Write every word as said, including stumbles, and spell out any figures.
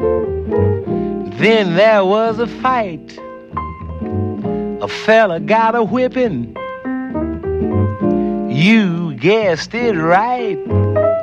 Then there was a fight. A fella got a whipping. You guessed it right.